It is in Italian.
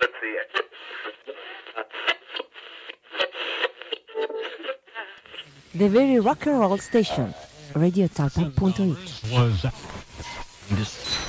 The very rock and roll station, radiotalpa.it. Was this